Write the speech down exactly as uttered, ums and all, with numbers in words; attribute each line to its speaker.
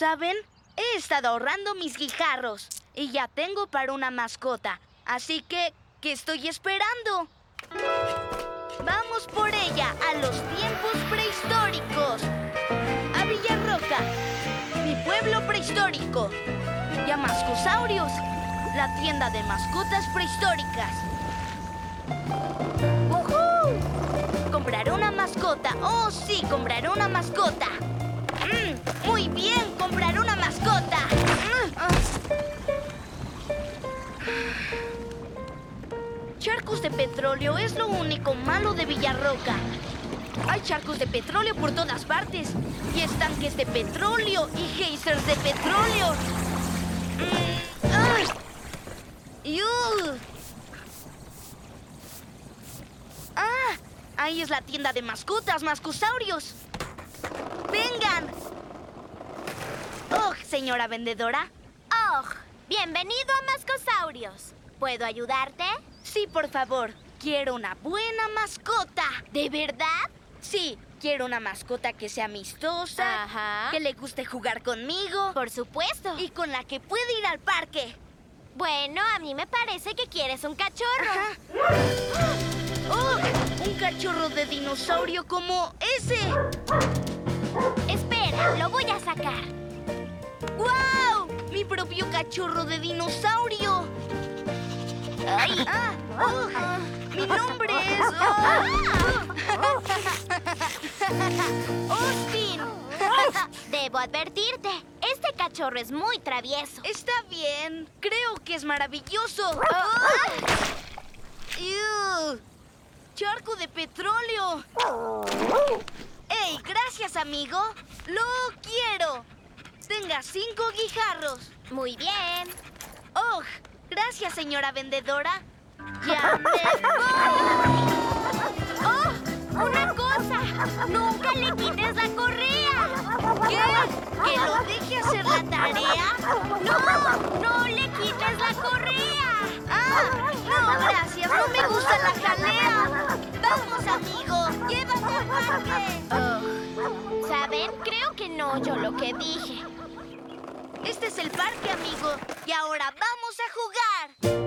Speaker 1: ¿Saben? He estado ahorrando mis guijarros y ya tengo para una mascota. Así que, ¿qué estoy esperando? ¡Vamos por ella a los tiempos prehistóricos! ¡A Villarroca! ¡Mi pueblo prehistórico! ¡Y a Mascosaurios! La tienda de mascotas prehistóricas. ¡Uhú! ¡Compraré una mascota! ¡Oh, sí! ¡Compraré una mascota! Mm, ¡Muy bien! ¡Compraré una mascota! Mm, ah. Charcos de petróleo es lo único malo de Villarroca. Hay charcos de petróleo por todas partes. Y estanques de petróleo y geysers de petróleo. Mm, ¡ay! ¡Yuh! ¡Ah! Ahí es la tienda de mascotas, Mascosaurios. ¡Vengan! ¡Oh, señora vendedora!
Speaker 2: ¡Oh! ¡Bienvenido a Mascosaurios! ¿Puedo ayudarte?
Speaker 1: Sí, por favor. Quiero una buena mascota.
Speaker 2: ¿De verdad?
Speaker 1: Sí, quiero una mascota que sea amistosa,
Speaker 2: Ajá.
Speaker 1: que le guste jugar conmigo
Speaker 2: Por supuesto.
Speaker 1: y con la que pueda ir al parque.
Speaker 2: Bueno, a mí me parece que quieres un cachorro.
Speaker 1: Ajá. ¡Oh! Un cachorro de dinosaurio como ese.
Speaker 2: Espera, lo voy a sacar.
Speaker 1: ¡Guau! ¡Mi propio cachorro de dinosaurio!
Speaker 2: ¡Ay!
Speaker 1: ¡Ah! ¡Oh! ¡Mi nombre es... oh. ¡Austin!
Speaker 2: Debo advertirte, este cachorro es muy travieso.
Speaker 1: Está bien. Creo que es maravilloso. ¡Ew! ¡Charco de petróleo! ¡Ey! Gracias, amigo. ¡Lo quiero! Tenga cinco guijarros.
Speaker 2: Muy bien.
Speaker 1: ¡Oh! Gracias, señora vendedora. ¡Ya me voy!
Speaker 2: ¡Oh! ¡Una cosa! ¡Nunca le quites la correa!
Speaker 1: ¿Qué? ¿Que lo deje hacer la tarea?
Speaker 2: ¡No! ¡No le quites la correa!
Speaker 1: ¡Ah! No, gracias. No me gusta la jalea. ¡Vamos, amigo! ¡Llévame al parque!
Speaker 2: Oh. ¿Saben? Creo que no oyó lo que dije.
Speaker 1: Este es el parque, amigo. Y ahora vamos a jugar.